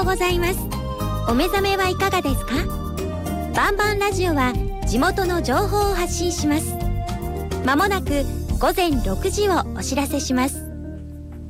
うございます。お目覚めはいかがですか？バンバンラジオは地元の情報を発信します。まもなく午前6時をお知らせします。